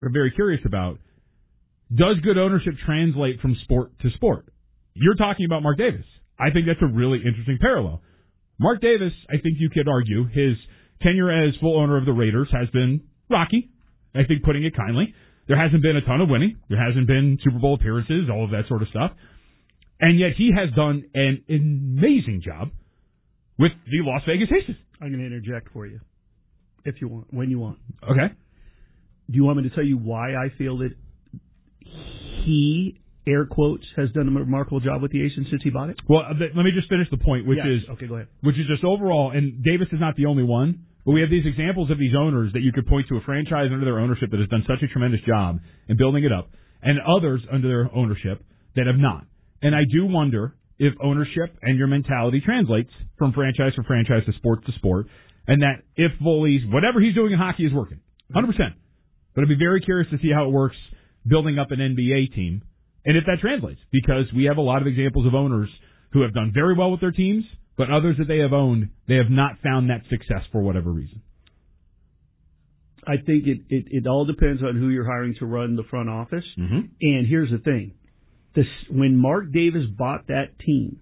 are very curious about. Does good ownership translate from sport to sport? You're talking about Mark Davis. I think that's a really interesting parallel. Mark Davis, I think you could argue, his tenure as full owner of the Raiders has been rocky, I think, putting it kindly. There hasn't been a ton of winning. There hasn't been Super Bowl appearances, all of that sort of stuff. And yet he has done an amazing job with the Las Vegas Aces. I'm going to interject for you, if you want, when you want. Okay. Do you want me to tell you why I feel that he, air quotes, has done a remarkable job with the Aces since he bought it? Well, let me just finish the point, which is okay, go ahead. Which is just overall, and Davis is not the only one, but we have these examples of these owners that you could point to a franchise under their ownership that has done such a tremendous job in building it up, and others under their ownership that have not. And I do wonder if ownership and your mentality translates from franchise to franchise to sport, and that if Foley's, whatever he's doing in hockey is working, 100%. But I'd be very curious to see how it works building up an NBA team, and if that translates, because we have a lot of examples of owners who have done very well with their teams, but others that they have owned, they have not found that success for whatever reason. I think it all depends on who you're hiring to run the front office. Mm-hmm. And here's the thing. When Mark Davis bought that team,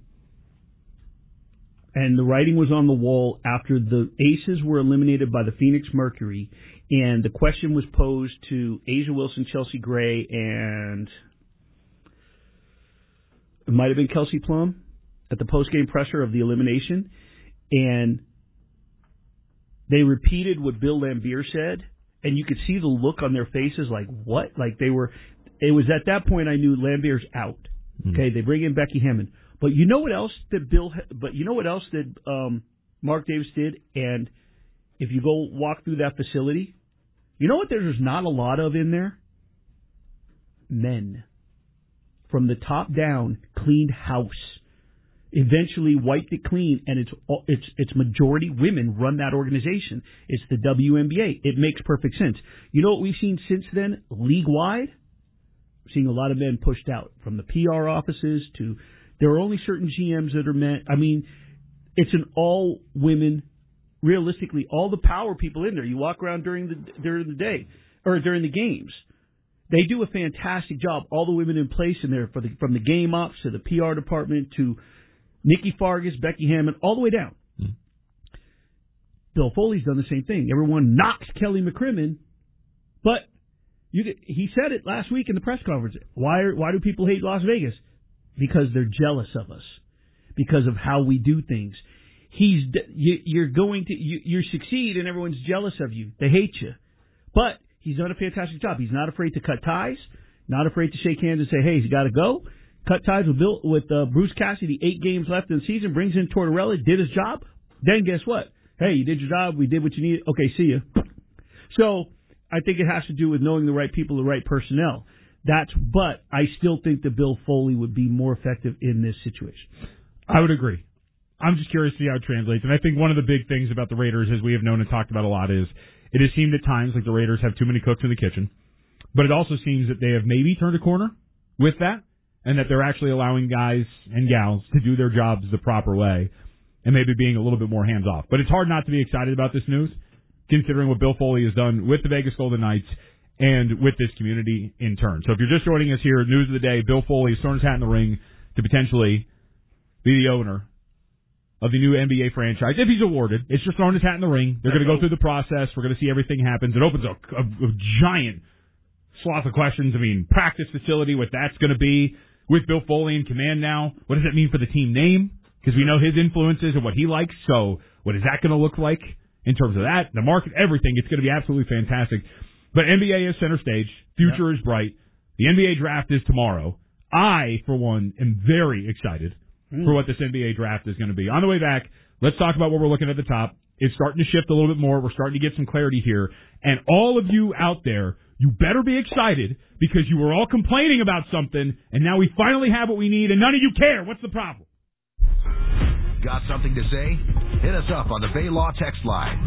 and the writing was on the wall after the Aces were eliminated by the Phoenix Mercury, and the question was posed to Asia Wilson, Chelsea Gray, and it might have been Kelsey Plum at the post-game presser of the elimination, and they repeated what Bill Laimbeer said, and you could see the look on their faces like, what? Like they were... It was at that point I knew Laimbeer's out. Okay, they bring in Becky Hammond. But you know what else that Mark Davis did? And if you go walk through that facility, you know what there's not a lot of in there? Men. From the top down, cleaned house. Eventually wiped it clean, and it's majority women run that organization. It's the WNBA. It makes perfect sense. You know what we've seen since then, league-wide? Seeing a lot of men pushed out from the PR offices to there are only certain GMs that are men. I mean, it's an all women. Realistically, all the power people in there. You walk around during the day or during the games. They do a fantastic job. All the women in place in there from the game ops to the PR department to Nikki Fargas, Becky Hammond, all the way down. Mm-hmm. Bill Foley's done the same thing. Everyone knocks Kelly McCrimmon, but he said it last week in the press conference. Why do people hate Las Vegas? Because they're jealous of us. Because of how we do things. You succeed and everyone's jealous of you. They hate you. But he's done a fantastic job. He's not afraid to cut ties. Not afraid to shake hands and say, hey, he's got to go. Cut ties with Bruce Cassidy. 8 games left in the season. Brings in Tortorella. Did his job. Then guess what? Hey, you did your job. We did what you needed. Okay, see you. So I think it has to do with knowing the right people, the right personnel. But I still think that Bill Foley would be more effective in this situation. I would agree. I'm just curious to see how it translates. And I think one of the big things about the Raiders, as we have known and talked about a lot, is it has seemed at times like the Raiders have too many cooks in the kitchen. But it also seems that they have maybe turned a corner with that, and that they're actually allowing guys and gals to do their jobs the proper way and maybe being a little bit more hands-off. But it's hard not to be excited about this news, considering what Bill Foley has done with the Vegas Golden Knights and with this community in turn. So if you're just joining us here, news of the day, Bill Foley has thrown his hat in the ring to potentially be the owner of the new NBA franchise. If he's awarded, it's just throwing his hat in the ring. They're going to go through the process. We're going to see everything happens. It opens a giant swath of questions. I mean, practice facility, what that's going to be with Bill Foley in command now. What does that mean for the team name? Because we know his influences and what he likes. So what is that going to look like in terms of that? The market, everything. It's going to be absolutely fantastic. But NBA is center stage. Future is bright. The NBA draft is tomorrow. I, for one, am very excited for what this NBA draft is going to be. On the way back, let's talk about what we're looking at the top. It's starting to shift a little bit more. We're starting to get some clarity here. And all of you out there, you better be excited because you were all complaining about something, and now we finally have what we need, and none of you care. What's the problem? Got something to say? Hit us up on the Bay Law text line.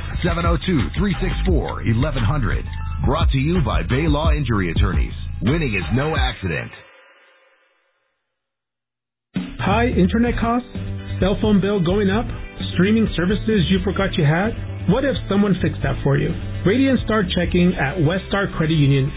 702-364-1100. Brought to you by Bay Law Injury Attorneys. Winning is no accident. High internet costs? Cell phone bill going up? Streaming services you forgot you had? What if someone fixed that for you? Radiant Star Checking at West Star Credit Union